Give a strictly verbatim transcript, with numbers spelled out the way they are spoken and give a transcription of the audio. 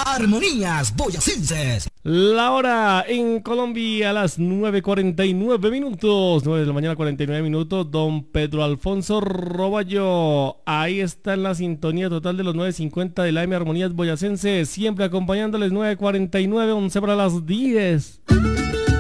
Armonías Boyacenses. La hora en Colombia a las nueve cuarenta y nueve minutos, nueve de la mañana cuarenta y nueve minutos. Don Pedro Alfonso Roballo, ahí está en la sintonía total de los nueve cincuenta de la M Armonías Boyacenses, siempre acompañándoles. Nueve cuarenta y nueve, once para las diez.